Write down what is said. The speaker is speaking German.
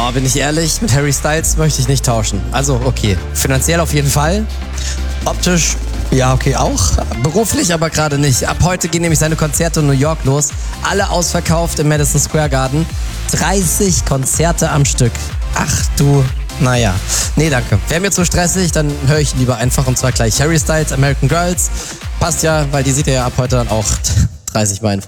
Oh, bin ich ehrlich, mit Harry Styles möchte ich nicht tauschen. Also, okay. Finanziell auf jeden Fall. Optisch, ja, okay, auch. Beruflich aber gerade nicht. Ab heute gehen nämlich seine Konzerte in New York los. Alle ausverkauft im Madison Square Garden. 30 Konzerte am Stück. Ach du, naja. Nee, danke. Wäre mir zu stressig, dann höre ich lieber einfach und zwar gleich Harry Styles, American Girls. Passt ja, weil die sieht er ja ab heute dann auch 30 Mal in